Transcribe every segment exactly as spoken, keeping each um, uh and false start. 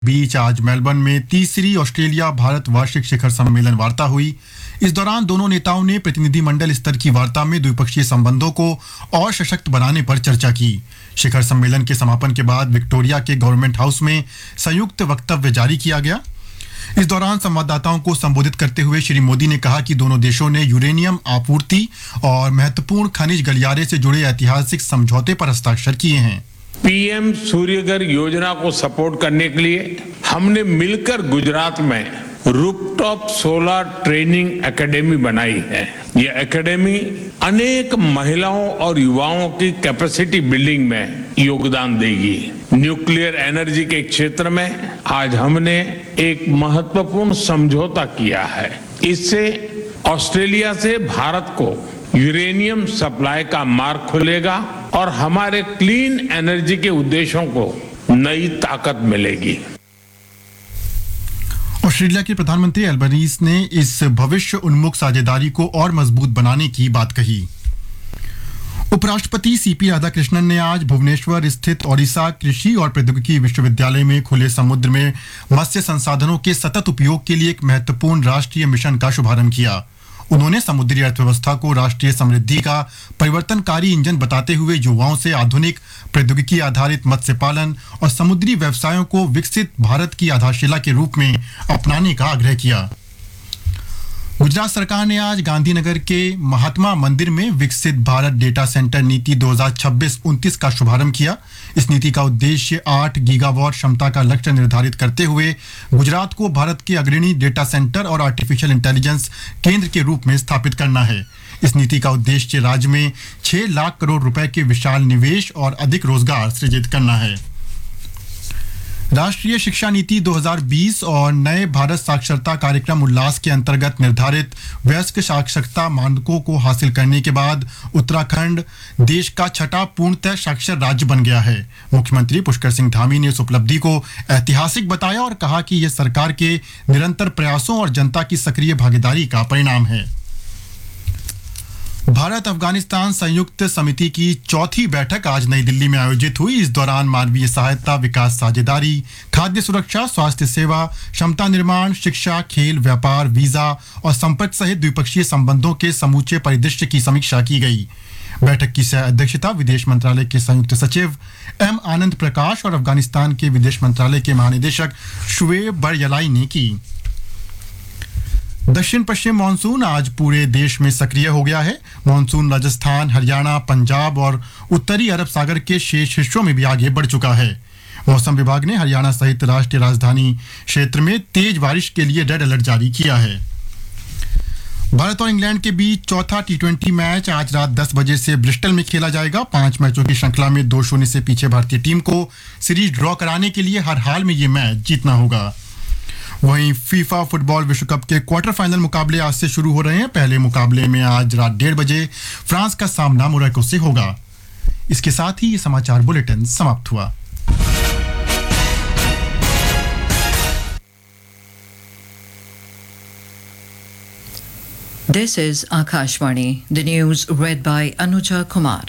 बीच आज मेलबर्न में तीसरी ऑस्ट्रेलिया भारत वार्षिक शिखर सम्मेलन वार्ता हुई। इस दौरान दोनों नेताओं ने प्रतिनिधिमंडल स्तर की वार्ता में द्विपक्षीय संबंधों को और सशक्त बनाने पर चर्चा की। शिखर सम्मेलन के समापन के बाद विक्टोरिया के गवर्नमेंट हाउस में संयुक्त वक्तव्य जारी किया गया। इस दौरान संवाददाताओं को संबोधित करते हुए श्री मोदी ने कहा कि दोनों देशों ने यूरेनियम आपूर्ति और महत्वपूर्ण खनिज गलियारे से जुड़े ऐतिहासिक समझौते पर हस्ताक्षर किए हैं। पीएम सूर्यघर योजना को सपोर्ट करने के लिए हमने मिलकर गुजरात में रूफटॉप सोलर ट्रेनिंग एकेडमी बनाई है। ये एकेडमी अनेक महिलाओं और युवाओं की कैपेसिटी बिल्डिंग में योगदान देगी। न्यूक्लियर एनर्जी के क्षेत्र में आज हमने एक महत्वपूर्ण समझौता किया है। इससे ऑस्ट्रेलिया से भारत को यूरेनियम सप्लाई का मार्ग खुलेगा और हमारे क्लीन एनर्जी के उद्देश्यों को नई ताकत मिलेगी। ऑस्ट्रेलिया के प्रधानमंत्री एल्बनीज ने इस भविष्य उन्मुख साझेदारी को और मजबूत बनाने की बात कही। उपराष्ट्रपति सीपी राधाकृष्णन ने आज भुवनेश्वर स्थित ओडिशा कृषि और प्रौद्योगिकी विश्वविद्यालय में खुले समुद्र में मत्स्य संसाधनों के सतत उपयोग के लिए एक महत्वपूर्ण राष्ट्रीय मिशन का शुभारंभ किया। उन्होंने समुद्री अर्थव्यवस्था को राष्ट्रीय समृद्धि का परिवर्तनकारी इंजन बताते हुए युवाओं से आधुनिक प्रौद्योगिकी आधारित मत्स्य पालन और समुद्री व्यवसायों को विकसित भारत की आधारशिला के रूप में अपनाने का आग्रह किया। गुजरात सरकार ने आज गांधीनगर के महात्मा मंदिर में विकसित भारत डेटा सेंटर नीति दो हज़ार छब्बीस उनतीस का शुभारंभ किया। इस नीति का उद्देश्य आठ गीगावाट क्षमता का लक्ष्य निर्धारित करते हुए गुजरात को भारत के अग्रणी डेटा सेंटर और आर्टिफिशियल इंटेलिजेंस केंद्र के रूप में स्थापित करना है। इस नीति का उद्देश्य राज्य में छह लाख करोड़ रुपए के विशाल निवेश और अधिक रोजगार सृजित करना है। राष्ट्रीय शिक्षा नीति दो हज़ार बीस और नए भारत साक्षरता कार्यक्रम उल्लास के अंतर्गत निर्धारित वयस्क साक्षरता मानकों को हासिल करने के बाद उत्तराखंड देश का छठा पूर्णतः साक्षर राज्य बन गया है। मुख्यमंत्री पुष्कर सिंह धामी ने इस उपलब्धि को ऐतिहासिक बताया और कहा कि यह सरकार के निरंतर प्रयासों और जनता की सक्रिय भागीदारी का परिणाम है। भारत अफगानिस्तान संयुक्त समिति की चौथी बैठक आज नई दिल्ली में आयोजित हुई। इस दौरान मानवीय सहायता, विकास साझेदारी, खाद्य सुरक्षा, स्वास्थ्य सेवा, क्षमता निर्माण, शिक्षा, खेल, व्यापार, वीजा और संपर्क सहित द्विपक्षीय संबंधों के समूचे परिदृश्य की समीक्षा की गई। बैठक की सह अध्यक्षता विदेश मंत्रालय के संयुक्त सचिव एम आनंद प्रकाश और अफगानिस्तान के विदेश मंत्रालय के महानिदेशक शुएब बरयलाई ने की। दक्षिण पश्चिम मानसून आज पूरे देश में सक्रिय हो गया है। मानसून राजस्थान, हरियाणा, पंजाब और उत्तरी अरब सागर के शेष हिस्सों में भी आगे बढ़ चुका है। मौसम विभाग ने हरियाणा सहित राष्ट्रीय राजधानी क्षेत्र में तेज बारिश के लिए रेड अलर्ट जारी किया है। भारत और इंग्लैंड के बीच चौथा टी ट्वेंटी मैच आज रात दस बजे से ब्रिस्टल में खेला जाएगा। पांच मैचों की श्रृंखला में दो शून्य से पीछे भारतीय टीम को सीरीज ड्रॉ कराने के लिए हर हाल में ये मैच जीतना होगा। वहीं फीफा फुटबॉल विश्व कप के क्वार्टर फाइनल मुकाबले आज से शुरू हो रहे हैं। पहले मुकाबले में आज रात डेढ़ बजे फ्रांस का सामना मोरक्को से होगा। इसके साथ ही ये समाचार बुलेटिन समाप्त हुआ। This is Akashvani, the news read by Anuja Kumar.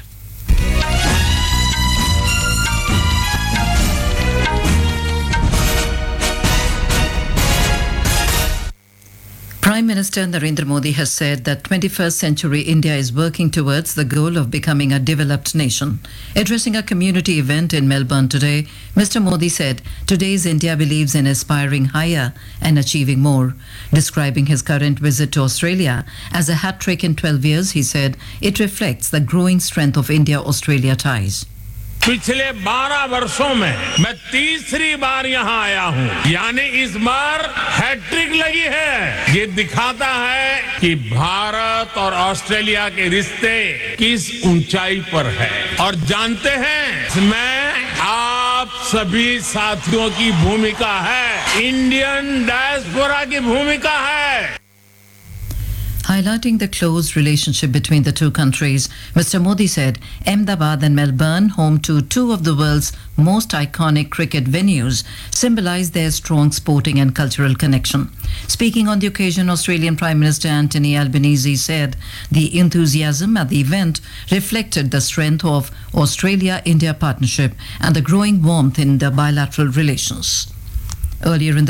Prime Minister Narendra Modi has said that twenty-first century India is working towards the goal of becoming a developed nation. Addressing a community event in Melbourne today, Mister Modi said, "Today's India believes in aspiring higher and achieving more." Describing his current visit to Australia as a hat-trick in twelve years, he said, "It reflects the growing strength of India-Australia ties." पिछले बारह वर्षों में मैं तीसरी बार यहाँ आया हूँ, यानी इस बार हैट्रिक लगी है। ये दिखाता है कि भारत और ऑस्ट्रेलिया के रिश्ते किस ऊंचाई पर है। और जानते हैं इसमें आप सभी साथियों की भूमिका है, इंडियन डायस्पोरा की भूमिका है। Highlighting the close relationship between the two countries, Mister Modi said Ahmedabad and Melbourne, home to two of the world's most iconic cricket venues, symbolize their strong sporting and cultural connection. Speaking on the occasion, Australian Prime Minister Anthony Albanese said the enthusiasm at the event reflected the strength of Australia-India partnership and the growing warmth in the bilateral relations. Earlier in the